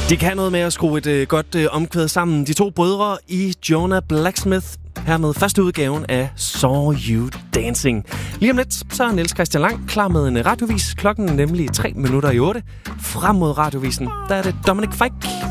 De kan noget med at skrue et godt omkvæd sammen. De to brødre i Jonah Blacksmith. Her med første udgaven af Saw You Dancing. Lige om lidt, så er Niels Christian Lang klar med en radiovis. Klokken nemlig 7:03. Frem mod radiovisen, der er det Dominic Fike.